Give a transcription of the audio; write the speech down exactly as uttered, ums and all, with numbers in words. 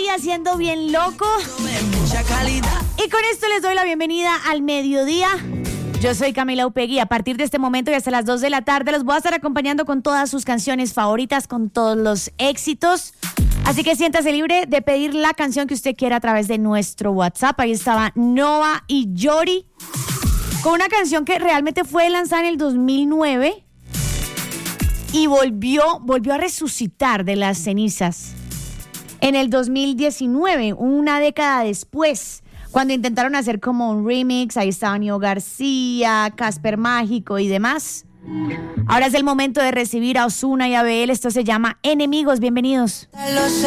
haciendo bien loco. Y con esto les doy la bienvenida al mediodía. Yo soy Camila Upegui. A partir de este momento y hasta las dos de la tarde los voy a estar acompañando con todas sus canciones favoritas, con todos los éxitos. Así que siéntase libre de pedir la canción que usted quiera a través de nuestro WhatsApp. Ahí estaba Nova y Yori con una canción que realmente fue lanzada en el dos mil nueve y volvió, volvió a resucitar de las cenizas en el dos mil diecinueve, una década después, cuando intentaron hacer como un remix. Ahí estaba Nio García, Casper Mágico y demás. Ahora es el momento de recibir a Ozuna y a Abel. Esto se llama Enemigos. Bienvenidos.